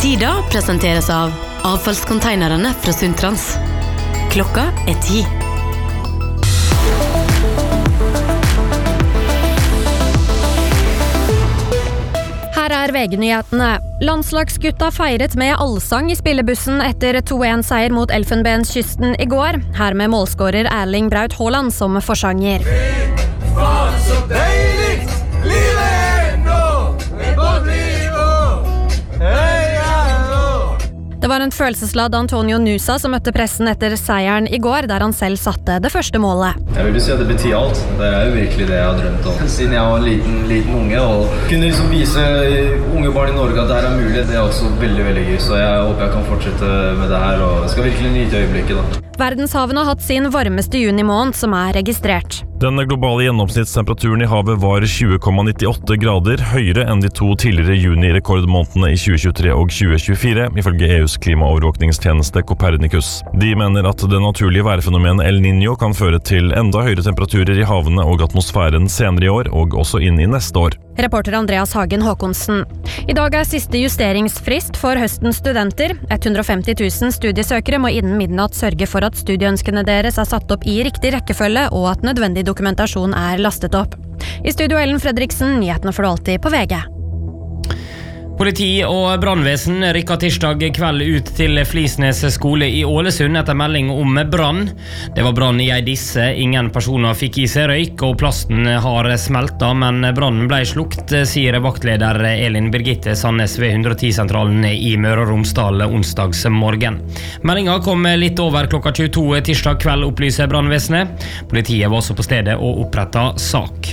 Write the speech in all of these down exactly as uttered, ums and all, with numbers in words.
Tida presenteres av avfallskonteinerne fra Sundtrans. Klokka er ti. Her er V G-nyhetene. Landslagsgutta feiret med allsang i spillebussen etter to en seier mot Elfenbenskysten i går. Her med målskårer Erling Braut Haaland som forsanger. Faen så deilig! Livet er nå! Et godt liv og heia nå! Det var en følelsesladd Antonio Nusa som møtte pressen etter seieren i går, der han selv satte det første målet. Jeg vil jo si at det betyr alt. Det er jo virkelig det jeg har drømt om. Siden jeg var en liten, liten unge, og kunne liksom vise unge barn i Norge at det her er mulig, det er også veldig, veldig gøy. Så jeg håper jeg kan fortsette med det her, og jeg skal virkelig nyte øyeblikket da. Verdenshavene har hatt sin varmeste juni-måned som er registrert. Den globale gjennomsnittstemperaturen i havet var tjue komma nittiåtte grader, høyere enn de to tidligere juni-rekordmånedene i tjue tjuetre og tjue tjuefire, ifølge E U's klimaovervåkningstjeneste Copernicus. De mener at det naturlige værfenomenet El Niño kan føre til enda høyere temperaturer i havene og atmosfæren senere i år, og også inn i neste år. Reporter Andreas Hagen Håkonsen. I dag er siste justeringsfrist for høstens studenter. hundre og femti tusen studiesøkere må innen midnatt sørge for at studieønskene deres er satt opp i riktig rekkefølge, og at nødvendig dokumentasjon er lastet opp. I studio Ellen Fredriksen, nyhetene får du alltid på V G. Politi og brannvesen rykket tirsdag kveld ut til Flisnes skole i Ålesund etter melding om brann. Det var brann i ei disse, ingen personer fikk i seg røyk, og plasten har smeltet, men brannen ble slukt, sier vaktleder Elin Birgitte Sandnes ved hundre og ti-sentralen i Møre og Romsdal onsdags morgen. Meldingen kom litt over klokka tjueto tirsdag kveld, opplyser brannvesenet. Politiet var også på stedet og opprettet sak.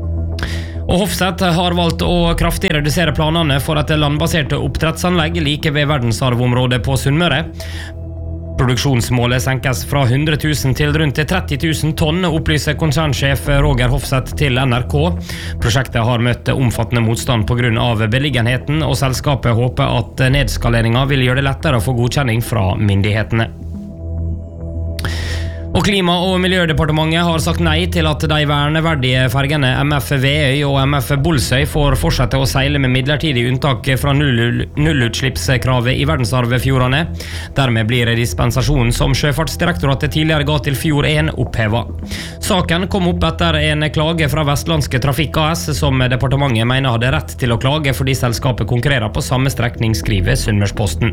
Og Hofseth har valgt å kraftig redusere planene for et landbasert oppdrettsanlegg like ved verdensarvområdet på Sunnmøre. Produksjonsmålet senkes fra hundre tusen til rundt tretti tusen tonn, opplyser konsernsjef Roger Hofseth til N R K. Prosjektet har møtt omfattende motstand på grunn av beliggenheten, og selskapet håper at nedskaleringen vil gjøre det lettere å få godkjenning fra myndighetene. Og Klima- og miljødepartementet har sagt nei til at de verneverdige fergene M F Veøy og M F Bolsøy får fortsette å seile med midlertidig unntak fra null- nullutslippskravet i verdensarvfjordene. Dermed blir dispensasjonen som Sjøfartsdirektoratet tidligere ga til Fjord én opphevet. Saken kom opp etter en klage fra Vestlandske Trafikk A S, som departementet mener hadde rett til å klage fordi selskapet konkurrerer på samme strekning, skriver Sunnmørsposten.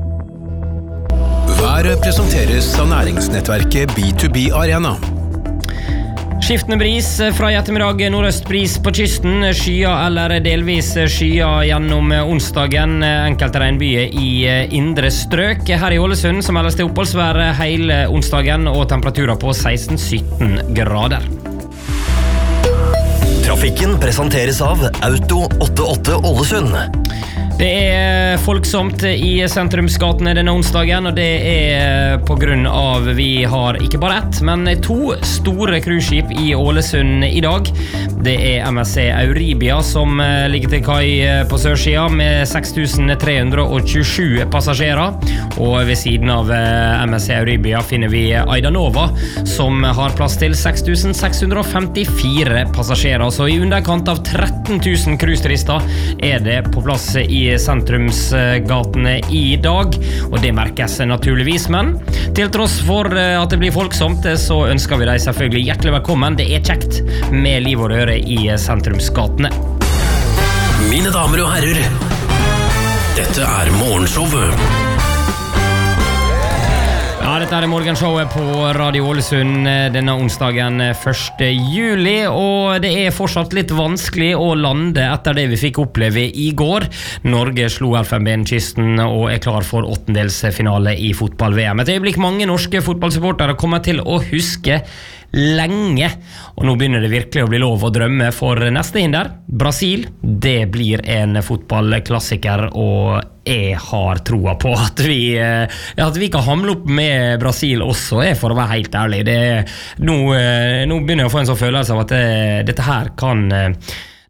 Været presenteres av næringsnettverket B to B Arena. Skiftende bris fra i ettermiddag, nordøstbris på kysten, skyer eller delvis skyer gjennom onsdagen, enkelte regnbyer i indre strøk. Her i Ålesund som meldes til oppholdsvær hele onsdagen og temperaturer på seksten til sytten grader. Trafikken presenteres av Auto åttiåtte Ålesund. Det er folksomt i sentrumsgatene denne onsdagen, og det er på grunn av vi har ikke bare ett, men to store cruiseskip i Ålesund i dag. Det er M S C Euribia som ligger til kai på sørsida med seks tusen tre hundre og tjuesju passasjerer, og ved siden av M S C Euribia finner vi Aidanova som har plass til seks tusen seks hundre og femtifire passasjerer, så i underkant av tretten tusen cruiseturister er det på plass i sentrumsgatene i dag, og det merkes naturligvis, men til tross for at det blir folksomt, så ønsker vi deg selvfølgelig hjertelig velkommen. Det er kjekt med liv og røre i sentrumsgatene. Mine damer og herrer, dette er morgenshowet. Ja, dette er morgenshowet på Radio Ålesund denne onsdagen første juli, og det er fortsatt litt vanskelig å lande etter det vi fikk oppleve i går. Norge slo Elfenbenskysten og er klar for åttendelsfinale i fotball-V M. Et øyeblikk mange norske fotballsupportere kommer til å huske lenge, og nå begynner det virkelig å bli lov å drømme for neste hinder. Brasil, det blir en fotballklassiker, og jeg har troa på at vi, at vi kan hamle opp med Brasil også, jeg for å være helt ærlig. Det, nå, nå begynner jeg å få en sånn følelse av at det, dette her kan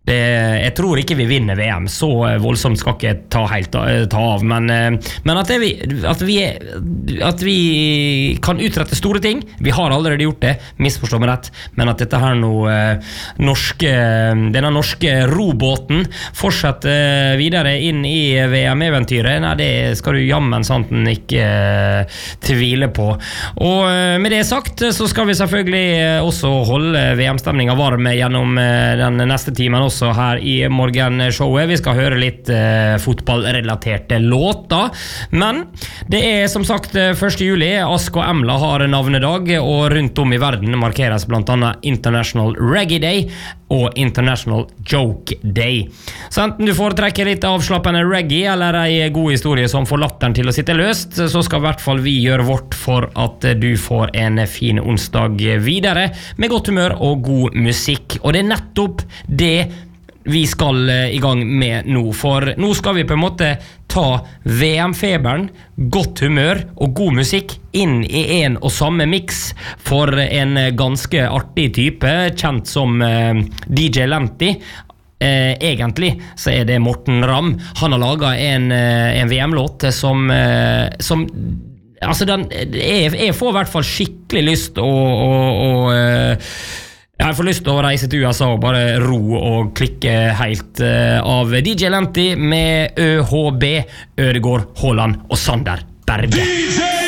Det, jeg tror ikke vi vinner V M, så voldsomt skal ikke ta helt ta av, men, men at, vi, at, vi, at vi kan utrette store ting, vi har allerede gjort det, misforstå meg rett, men at dette her nå, norske, denne norske robåten fortsetter videre inn i V M-eventyret, nei, det skal du jammen santen ikke tvile på. Og med det sagt, så skal vi selvfølgelig også holde V M-stemningen varme gjennom den neste timen også, også her i morgenshowet. Vi skal høre litt eh, fotballrelaterte låter, men det er som sagt første juli. Ask og Emla har navnedag, og rundt om i verden markeres blant annet International Reggae Day og International Joke Day. Så enten du foretrekker litt avslappende reggae eller en god historie som får latteren til å sitte løst, så skal i hvert fall vi gjøre vårt for at du får en fin onsdag videre med godt humør og god musikk. Og det er nettopp det vi skal i gang med nå, for nå skal vi på en måte ta V M-feberen, godt humør og god musikk inn i en og samme mix for en ganske artig type, kjent som D J Lenti. Eh, egentlig så er det Morten Ramm. Han har laget en, en V M-låt som, som altså den, jeg, jeg får i hvert fall skikkelig lyst å, å, å jeg får lyst til å reise til U S A og bare ro og klikke helt uh, av D J Lenti med Ø H B, Ødegård, Haaland og Sander Berge.